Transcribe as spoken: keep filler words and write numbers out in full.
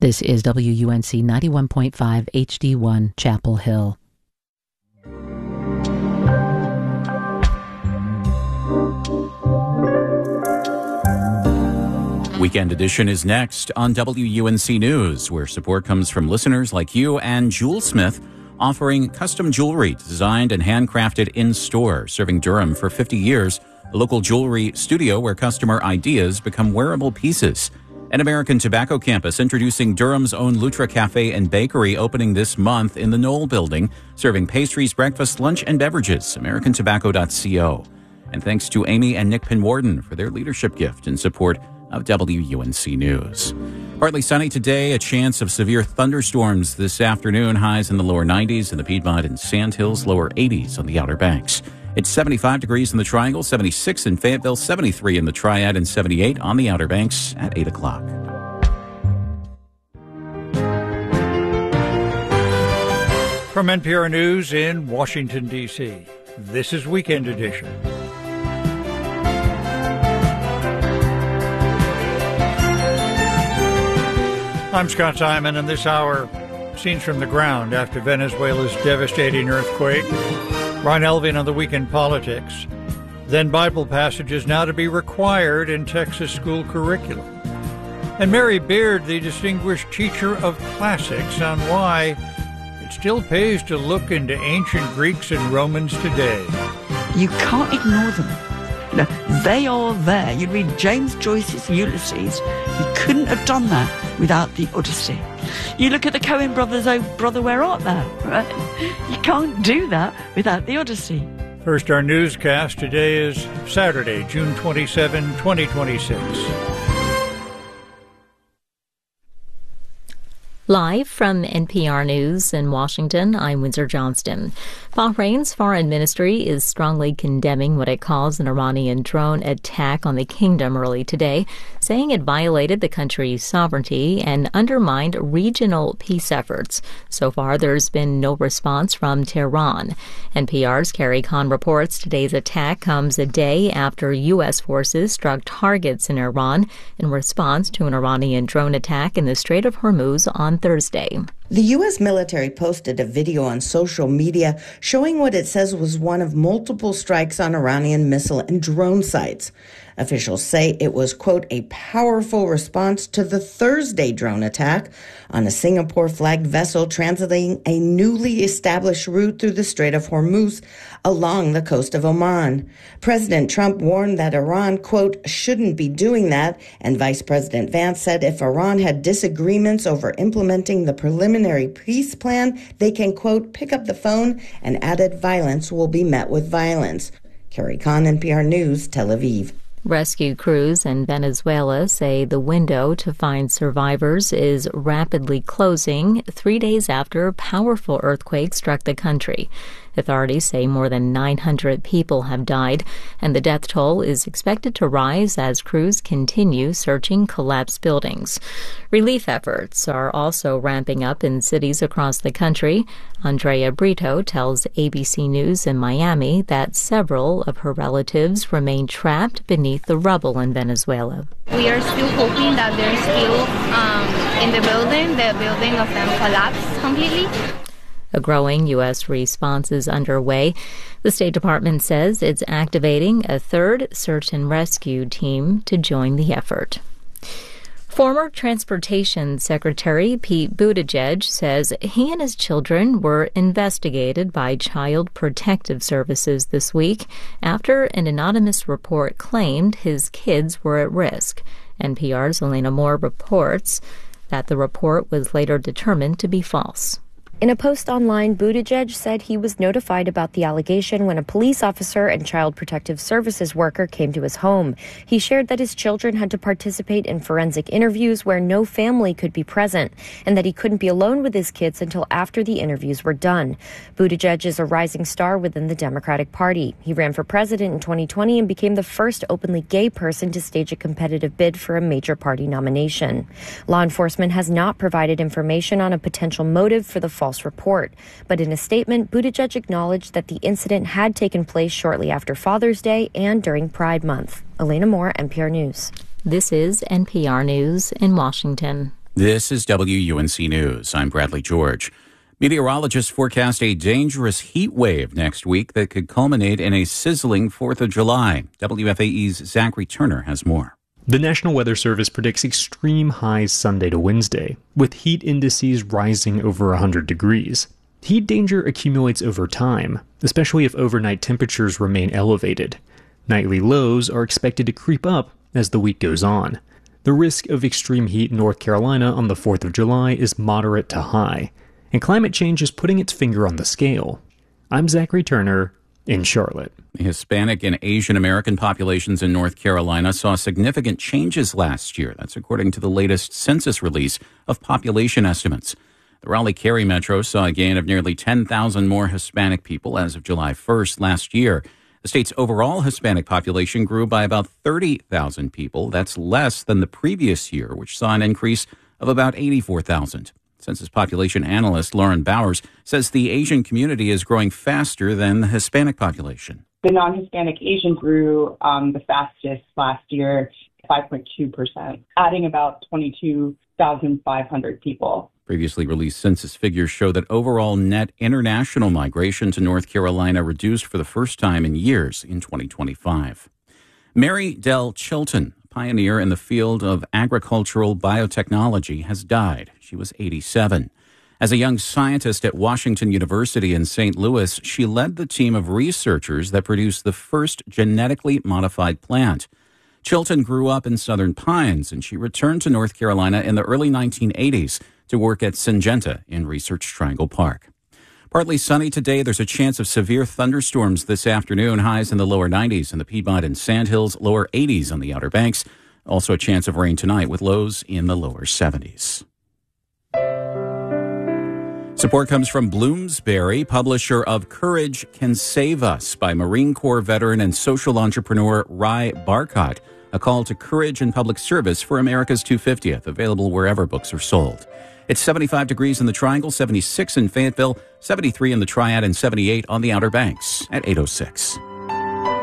This is W U N C ninety-one point five H D one, Chapel Hill. Weekend Edition is next on W U N C News, where support comes from listeners like you and Jewel Smith, offering custom jewelry designed and handcrafted in-store, serving Durham for fifty years, a local jewelry studio where customer ideas become wearable pieces. An American Tobacco campus introducing Durham's own Lutra Cafe and Bakery, opening this month in the Knoll Building, serving pastries, breakfast, lunch, and beverages. American Tobacco dot co. And thanks to Amy and Nick Pinwarden for their leadership gift in support of W U N C News. Partly sunny today, a chance of severe thunderstorms this afternoon, highs in the lower nineties in the Piedmont and Sandhills, lower eighties on the Outer Banks. It's seventy-five degrees in the Triangle, seventy-six in Fayetteville, seventy-three in the Triad, and seventy-eight on the Outer Banks at eight o'clock. From N P R News in Washington, D C, this is Weekend Edition. I'm Scott Simon, and this hour, scenes from the ground after Venezuela's devastating earthquake. Ron Elving on the weekend politics. Then Bible passages now to be required in Texas school curriculum. And Mary Beard, the distinguished teacher of classics, on why it still pays to look into ancient Greeks and Romans today. You can't ignore them. You know, they are there. You read James Joyce's Ulysses. He couldn't have done that without the Odyssey. You look at the Coen brothers, oh brother, where art thou? Right? You can't do that without the Odyssey. First, our newscast today is Saturday, June twenty-seventh, twenty twenty-six. Live from N P R News in Washington, I'm Windsor Johnston. Bahrain's foreign ministry is strongly condemning what it calls an Iranian drone attack on the kingdom early today, saying it violated the country's sovereignty and undermined regional peace efforts. So far, there's been no response from Tehran. N P R's Carrie Khan reports today's attack comes a day after U S forces struck targets in Iran in response to an Iranian drone attack in the Strait of Hormuz on Thursday. The U S military posted a video on social media showing what it says was one of multiple strikes on Iranian missile and drone sites. Officials say it was, quote, a powerful response to the Thursday drone attack on a Singapore-flagged vessel transiting a newly established route through the Strait of Hormuz along the coast of Oman. President Trump warned that Iran, quote, shouldn't be doing that, and Vice President Vance said if Iran had disagreements over implementing the preliminary peace plan, they can, quote, pick up the phone, and added violence will be met with violence. Carrie Khan, N P R News, Tel Aviv. Rescue crews in Venezuela say the window to find survivors is rapidly closing three days after a powerful earthquake struck the country. Authorities say more than nine hundred people have died, and the death toll is expected to rise as crews continue searching collapsed buildings. Relief efforts are also ramping up in cities across the country. Andrea Brito tells A B C News in Miami that several of her relatives remain trapped beneath the rubble in Venezuela. We are still hoping that they're still um, in the building. The building of them collapsed completely. A growing U S response is underway. The State Department says it's activating a third search and rescue team to join the effort. Former Transportation Secretary Pete Buttigieg says he and his children were investigated by Child Protective Services this week after an anonymous report claimed his kids were at risk. N P R's Elena Moore reports that the report was later determined to be false. In a post online, Buttigieg said he was notified about the allegation when a police officer and Child Protective Services worker came to his home. He shared that his children had to participate in forensic interviews where no family could be present, and that he couldn't be alone with his kids until after the interviews were done. Buttigieg is a rising star within the Democratic Party. He ran for president in twenty twenty and became the first openly gay person to stage a competitive bid for a major party nomination. Law enforcement has not provided information on a potential motive for the false report, but in a statement, Buttigieg acknowledged that the incident had taken place shortly after Father's Day and during Pride Month. Elena Moore, N P R News. This is N P R News in Washington. This is W U N C News. I'm Bradley George. Meteorologists forecast a dangerous heat wave next week that could culminate in a sizzling fourth of July. W F A E's Zachary Turner has more. The National Weather Service predicts extreme highs Sunday to Wednesday, with heat indices rising over one hundred degrees. Heat danger accumulates over time, especially if overnight temperatures remain elevated. Nightly lows are expected to creep up as the week goes on. The risk of extreme heat in North Carolina on the fourth of July is moderate to high, and climate change is putting its finger on the scale. I'm Zachary Turner in Charlotte. The Hispanic and Asian American populations in North Carolina saw significant changes last year. That's according to the latest census release of population estimates. The Raleigh-Cary Metro saw a gain of nearly ten thousand more Hispanic people as of July first last year. The state's overall Hispanic population grew by about thirty thousand people. That's less than the previous year, which saw an increase of about eighty-four thousand. Census population analyst Lauren Bowers says the Asian community is growing faster than the Hispanic population. The non-Hispanic Asian grew um, the fastest last year, five point two percent, adding about twenty-two thousand five hundred people. Previously released census figures show that overall net international migration to North Carolina reduced for the first time in years in twenty twenty-five. Mary Dell Chilton, a pioneer in the field of agricultural biotechnology, has died. She was eighty-seven. As a young scientist at Washington University in Saint Louis, she led the team of researchers that produced the first genetically modified plant. Chilton grew up in Southern Pines, and she returned to North Carolina in the early nineteen eighties to work at Syngenta in Research Triangle Park. Partly sunny today. There's a chance of severe thunderstorms this afternoon. Highs in the lower nineties in the Piedmont and Sandhills, lower eighties on the Outer Banks. Also a chance of rain tonight with lows in the lower seventies. Support comes from Bloomsbury, publisher of Courage Can Save Us by Marine Corps veteran and social entrepreneur Ry Barcott. A call to courage and public service for America's two hundred fiftieth, available wherever books are sold. It's seventy-five degrees in the Triangle, seventy-six in Fayetteville, seventy-three in the Triad, and seventy-eight on the Outer Banks at eight oh six.